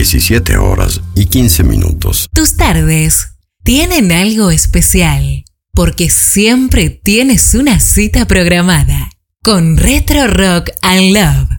17:15. Tus tardes tienen algo especial, porque siempre tienes una cita programada con Retro Rock and Love.